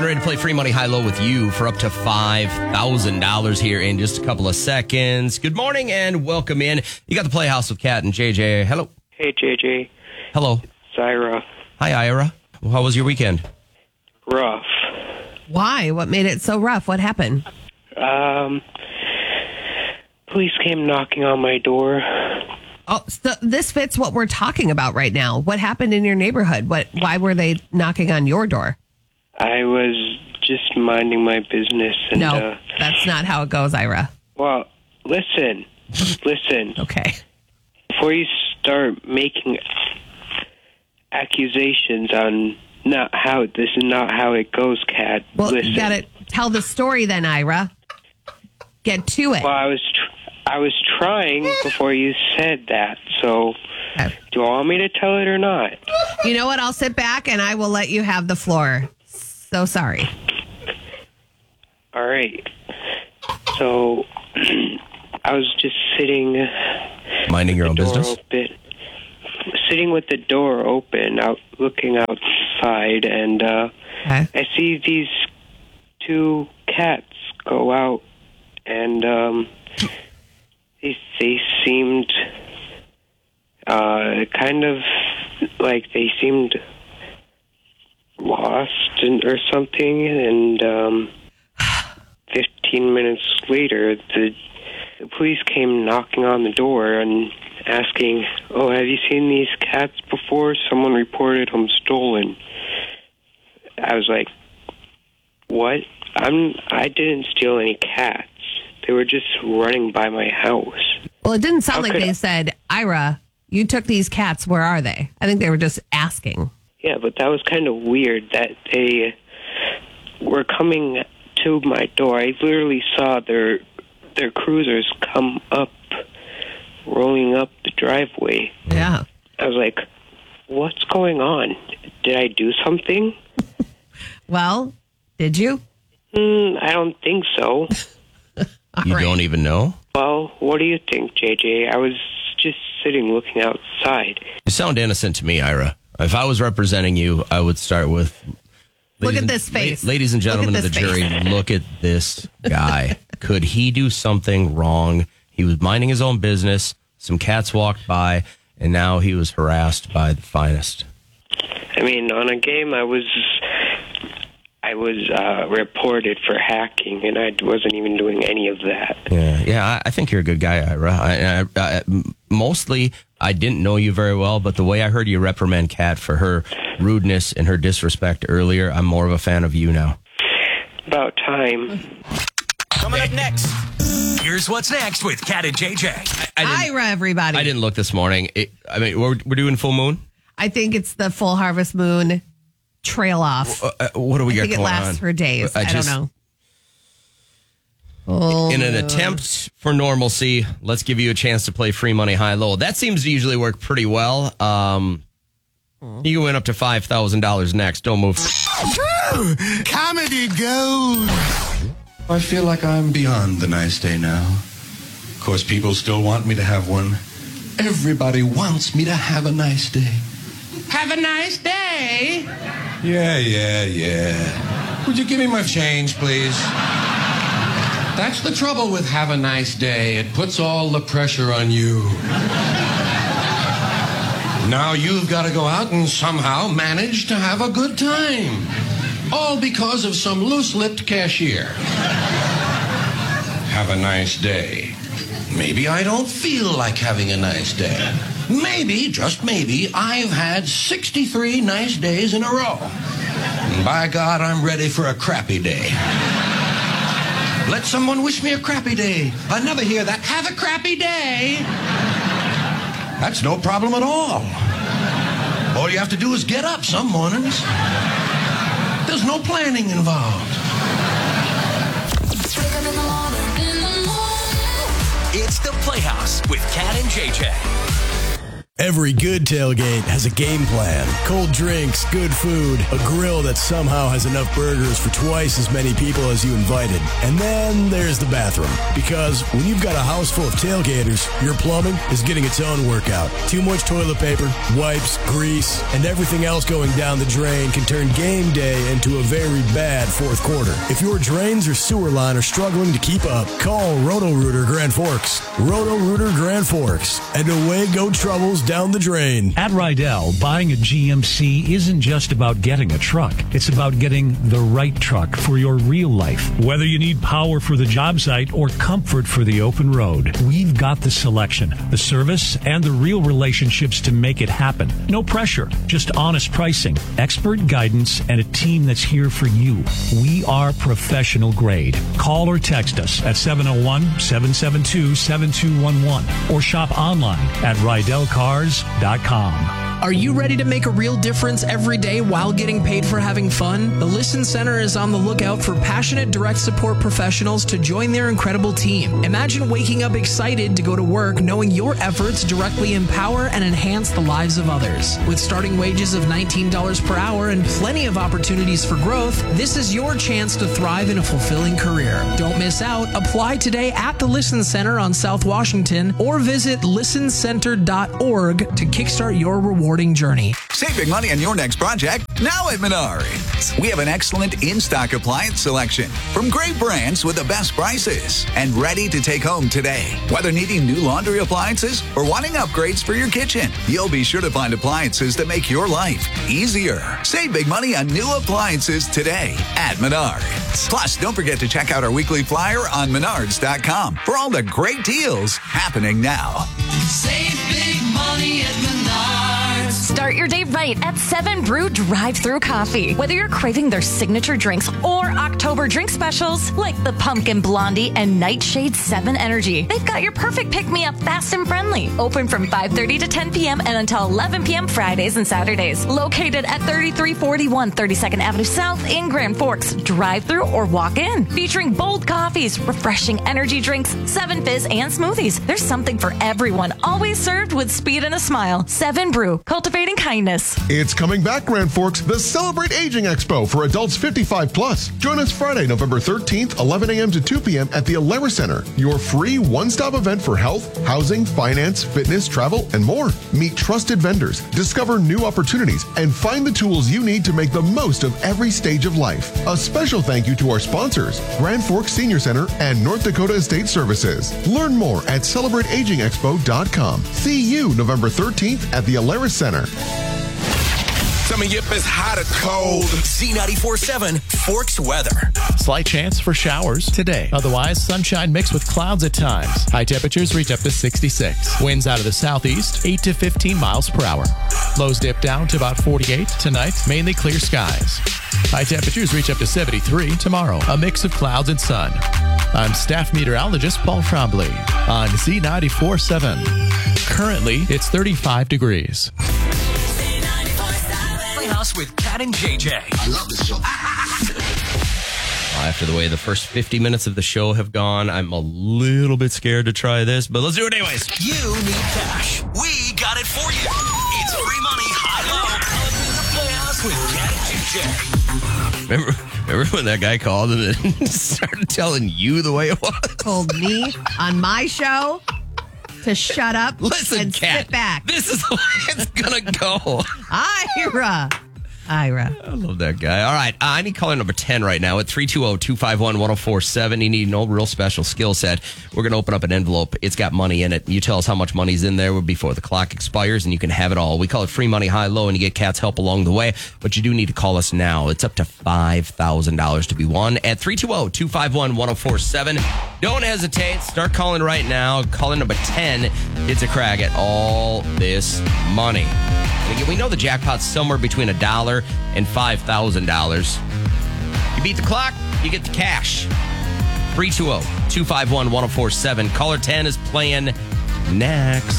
getting ready to play free money high-low with you for up to $5,000 here in just a couple of seconds. Good morning and welcome in. You got the Playhouse with Kat and JJ. Hello. Hey, JJ. Hello. It's Ira. Hi, Ira. How was your weekend? Rough. Why? What made it so rough? What happened? Police came knocking on my door. Oh, so this fits what we're talking about right now. What happened in your neighborhood? Why were they knocking on your door? I was just minding my business. And, No, that's not how it goes, Ira. Well, listen. Okay. Before you start making accusations on this is not how it goes, Kat. Well, listen. you got to tell the story then, Ira. Get to it. Well, I was trying before you said that, so Okay. do you want me to tell it or not? You know what? I'll sit back and I will let you have the floor. So sorry. All right. So I was just sitting, Minding your own business? sitting with the door open, looking outside, and Okay. I see these two cats go out, and they seemed kind of like they seemed lost or something, and 15 minutes later, the police came knocking on the door and asking, "Oh, have you seen these cats before? Someone reported them stolen." I was like, "What? I didn't steal any cats. They were just running by my house." Well, it didn't sound How like could they I- said, Ira, you took these cats. Where are they? I think they were just asking. Yeah, but that was kind of weird that they were coming to my door. I literally saw their cruisers come up, rolling up the driveway. Yeah. I was like, "What's going on? Did I do something?" Well, did you? I don't think so. You right. don't even know? Well, what do you think, JJ? I was just sitting looking outside. You sound innocent to me, Ira. If I was representing you, I would start with... Look at Ladies this and- face. Ladies and gentlemen of the Look at this jury, face. look at this guy. Could he do something wrong? He was minding his own business. Some cats walked by, and now he was harassed by the finest. I mean, on a game, I was reported for hacking, and I wasn't even doing any of that. Yeah. I think you're a good guy, Ira. Mostly, I didn't know you very well, but the way I heard you reprimand Kat for her rudeness and her disrespect earlier, I'm more of a fan of you now. About time. Coming up next, here's what's next with Kat and JJ. Ira, everybody. I didn't look this morning. We're doing full moon? I think it's the full harvest moon trail off. What do we I got think it going on? lasts for days. I don't know. In an attempt for normalcy, let's give you a chance to play free money high-low. That seems to usually work pretty well. You can win up to $5,000 next. Don't move. Comedy gold. I feel like I'm beyond the nice day now. Of course, people still want me to have one. Everybody wants me to have a nice day. Have a nice day? Yeah. Would you give me my change, please? That's the trouble with have a nice day. It puts all the pressure on you. Now you've got to go out and somehow manage to have a good time. All because of some loose-lipped cashier. Have a nice day. Maybe I don't feel like having a nice day. Maybe, just maybe, I've had 63 nice days in a row. And by God, I'm ready for a crappy day. Let someone wish me a crappy day. I never hear that. Have a crappy day. That's no problem at all. All you have to do is get up some mornings. There's no planning involved. It's the Playhouse with Kat and JJ. Every good tailgate has a game plan. Cold drinks, good food, a grill that somehow has enough burgers for twice as many people as you invited. And then there's the bathroom. Because when you've got a house full of tailgaters, your plumbing is getting its own workout. Too much toilet paper, wipes, grease, and everything else going down the drain can turn game day into a very bad fourth quarter. If your drains or sewer line are struggling to keep up, call Roto-Rooter Grand Forks. Roto-Rooter Grand Forks. And away go troubles down the drain. At Rydell, buying a GMC isn't just about getting a truck. It's about getting the right truck for your real life. Whether you need power for the job site or comfort for the open road, we've got the selection, the service, and the real relationships to make it happen. No pressure, just honest pricing, expert guidance, and a team that's here for you. We are professional grade. Call or text us at 701-772-7211 or shop online at RydellCars.com. Are you ready to make a real difference every day while getting paid for having fun? The Listen Center is on the lookout for passionate direct support professionals to join their incredible team. Imagine waking up excited to go to work knowing your efforts directly empower and enhance the lives of others. With starting wages of $19 per hour and plenty of opportunities for growth, this is your chance to thrive in a fulfilling career. Don't miss out. Apply today at the Listen Center on South Washington or visit listencenter.org to kickstart your rewarding journey. Save big money on your next project now at Menards. We have an excellent in-stock appliance selection from great brands with the best prices and ready to take home today. Whether needing new laundry appliances or wanting upgrades for your kitchen, you'll be sure to find appliances that make your life easier. Save big money on new appliances today at Menards. Plus, don't forget to check out our weekly flyer on Menards.com for all the great deals happening now. Save big money at Menards. Start your day right at 7 Brew Drive-Thru Coffee. Whether you're craving their signature drinks or October drink specials like the Pumpkin Blondie and Nightshade 7 Energy, they've got your perfect pick-me-up fast and friendly. Open from 5:30 to 10 p.m. and until 11 p.m. Fridays and Saturdays. Located at 3341 32nd Avenue South in Grand Forks. Drive-thru or walk in. Featuring bold coffees, refreshing energy drinks, 7 fizz, and smoothies. There's something for everyone. Always served with speed and a smile. 7 Brew. Cultivating kindness. It's coming back, Grand Forks, the Celebrate Aging Expo for adults 55 plus. Join us Friday, November 13th, 11 a.m. to 2 p.m. at the Alara Center, your free one-stop event for health, housing, finance, fitness, travel, and more. Meet trusted vendors, discover new opportunities, and find the tools you need to make the most of every stage of life. A special thank you to our sponsors, Grand Forks Senior Center and North Dakota Estate Services. Learn more at celebrateagingexpo.com. See you November 13th at the Alara Center. Coming up is hot or cold. Z94.7 Forks weather. Slight chance for showers today. Otherwise, sunshine mixed with clouds at times. High temperatures reach up to 66. Winds out of the southeast, 8 to 15 miles per hour. Lows dip down to about 48. Tonight, mainly clear skies. High temperatures reach up to 73. Tomorrow, a mix of clouds and sun. I'm staff meteorologist Paul Trombley on Z94.7. Currently, it's 35 degrees. Playhouse with Cat and JJ. I love this show. After the way the first 50 minutes of the show have gone, I'm a little bit scared to try this, but let's do it anyways. You need cash. We got it for you. It's free money, high-low. Playhouse with Cat and JJ. Remember when that guy called and then started telling you the way it was? Told me on my show to shut up. Listen, and Cat, sit back. This is the way it's gonna go. Ira. I love that guy. All right, I need caller number 10 right now at 320-251-1047. You need no real special skill set. We're going to open up an envelope. It's got money in it. You tell us how much money's in there before the clock expires, and you can have it all. We call it free money, high, low, and you get Cat's help along the way. But you do need to call us now. It's up to $5,000 to be won at 320-251-1047. Don't hesitate. Start calling right now. Caller number 10 gets a crack at all this money. And again, we know the jackpot's somewhere between $1 and $5,000. You beat the clock, you get the cash. 320-251-1047. Caller 10 is playing next.